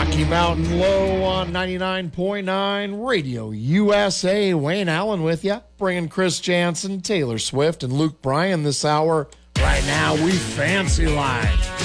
Rocky Mountain Low on 99.9 Radio USA. Wayne Allen with you, bringing Chris Jansen, Taylor Swift, and Luke Bryan this hour. Right now, we fancy live.